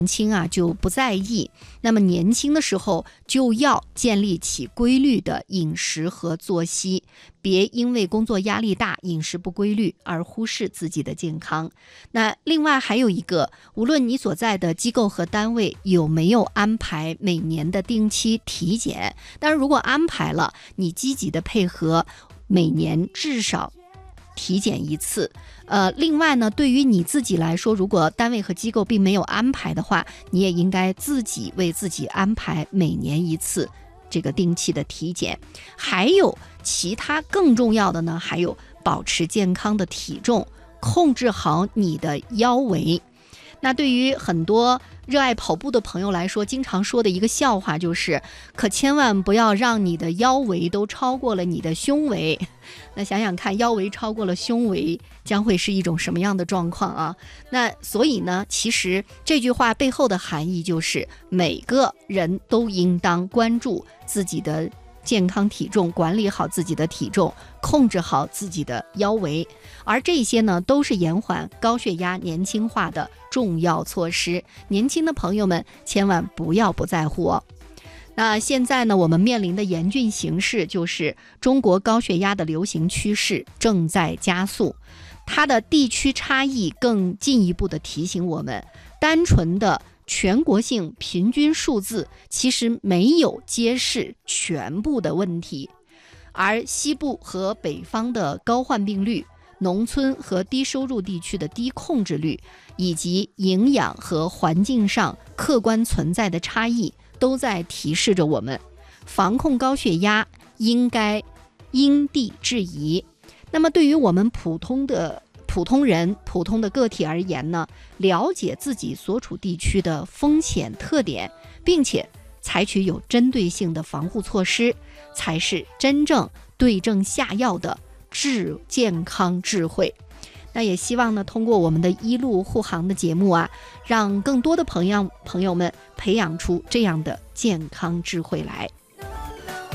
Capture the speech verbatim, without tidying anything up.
年轻啊就不在意，那么年轻的时候就要建立起规律的饮食和作息，别因为工作压力大、饮食不规律而忽视自己的健康。那另外还有一个，无论你所在的机构和单位有没有安排每年的定期体检，但是如果安排了，你积极的配合，每年至少体检一次。呃，另外呢，对于你自己来说，如果单位和机构并没有安排的话，你也应该自己为自己安排每年一次这个定期的体检。还有其他更重要的呢，还有保持健康的体重，控制好你的腰围。那对于很多热爱跑步的朋友来说，经常说的一个笑话就是，可千万不要让你的腰围都超过了你的胸围。那想想看，腰围超过了胸围将会是一种什么样的状况啊？那所以呢，其实这句话背后的含义就是，每个人都应当关注自己的健康体重，管理好自己的体重，控制好自己的腰围，而这些呢，都是延缓高血压年轻化的重要措施。年轻的朋友们千万不要不在乎哦。那现在呢，我们面临的严峻形势就是中国高血压的流行趋势正在加速，它的地区差异更进一步的提醒我们，单纯的全国性平均数字其实没有揭示全部的问题，而西部和北方的高患病率、农村和低收入地区的低控制率，以及营养和环境上客观存在的差异，都在提示着我们，防控高血压应该因地制宜。那么对于我们普通的普通人、普通的个体而言呢，了解自己所处地区的风险特点，并且采取有针对性的防护措施，才是真正对症下药的治健康智慧。那也希望呢，通过我们的一路护航的节目啊，让更多的朋友朋友们培养出这样的健康智慧来。